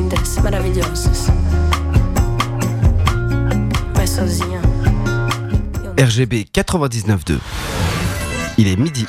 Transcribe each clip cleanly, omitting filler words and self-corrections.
lindas, maravilhosas. Mas sozinha. RGB 99.2. Il est midi.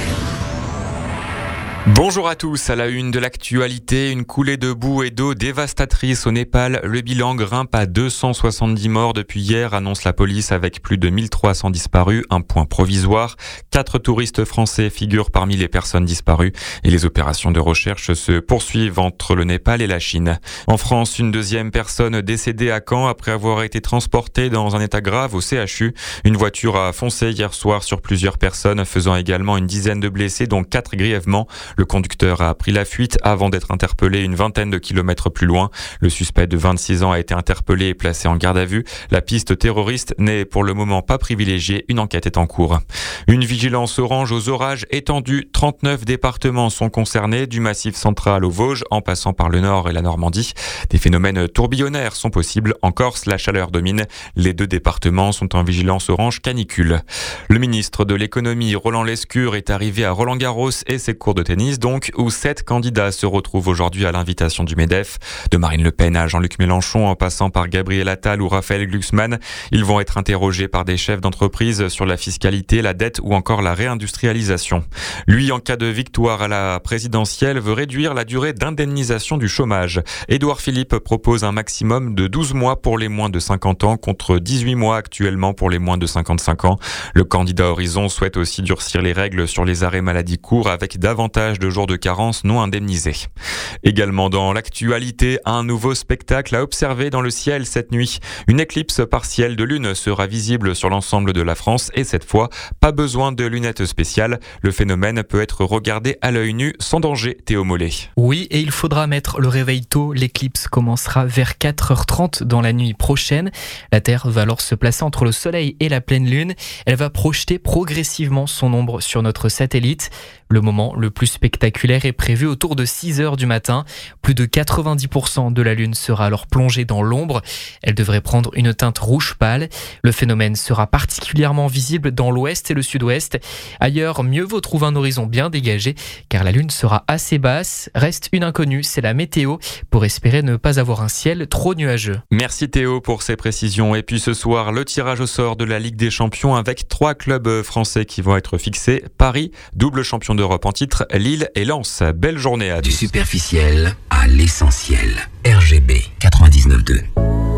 Bonjour à tous, à la une de l'actualité, une coulée de boue et d'eau dévastatrice au Népal. Le bilan grimpe à 270 morts depuis hier, annonce la police, avec plus de 1300 disparus, un point provisoire. 4 touristes français figurent parmi les personnes disparues et les opérations de recherche se poursuivent entre le Népal et la Chine. En France, une deuxième personne décédée à Caen après avoir été transportée dans un état grave au CHU. Une voiture a foncé hier soir sur plusieurs personnes, faisant également une dizaine de blessés, dont 4 grièvement. Le conducteur a pris la fuite avant d'être interpellé une vingtaine de kilomètres plus loin. Le suspect de 26 ans a été interpellé et placé en garde à vue. La piste terroriste n'est pour le moment pas privilégiée. Une enquête est en cours. Une vigilance orange aux orages étendue. 39 départements sont concernés, du Massif central aux Vosges, en passant par le Nord et la Normandie. Des phénomènes tourbillonnaires sont possibles. En Corse, la chaleur domine. Les 2 départements sont en vigilance orange canicule. Le ministre de l'économie, Roland Lescure, est arrivé à Roland-Garros et ses cours de tennis, donc, où 7 candidats se retrouvent aujourd'hui à l'invitation du MEDEF. De Marine Le Pen à Jean-Luc Mélenchon, en passant par Gabriel Attal ou Raphaël Glucksmann, ils vont être interrogés par des chefs d'entreprise sur la fiscalité, la dette ou encore la réindustrialisation. Lui, en cas de victoire à la présidentielle, veut réduire la durée d'indemnisation du chômage. Édouard Philippe propose un maximum de 12 mois pour les moins de 50 ans contre 18 mois actuellement pour les moins de 55 ans. Le candidat Horizon souhaite aussi durcir les règles sur les arrêts maladie courts avec davantage de jours de carence non indemnisés. Également dans l'actualité, un nouveau spectacle à observer dans le ciel cette nuit. Une éclipse partielle de lune sera visible sur l'ensemble de la France et cette fois, pas besoin de lunettes spéciales. Le phénomène peut être regardé à l'œil nu sans danger. Théo Mollet. Oui, et il faudra mettre le réveil tôt. L'éclipse commencera vers 4h30 dans la nuit prochaine. La Terre va alors se placer entre le Soleil et la pleine lune. Elle va projeter progressivement son ombre sur notre satellite. Le moment le plus spectaculaire est prévu autour de 6h du matin. Plus de 90% de la Lune sera alors plongée dans l'ombre. Elle devrait prendre une teinte rouge pâle. Le phénomène sera particulièrement visible dans l'ouest et le sud-ouest. Ailleurs, mieux vaut trouver un horizon bien dégagé, car la Lune sera assez basse. Reste une inconnue, c'est la météo, pour espérer ne pas avoir un ciel trop nuageux. Merci Théo pour ces précisions. Et puis ce soir, le tirage au sort de la Ligue des Champions avec 3 clubs français qui vont être fixés. Paris, double champion d'Europe en titre, Lille et Lens. Belle journée à tous. Du superficiel à l'essentiel. RGB 99.2.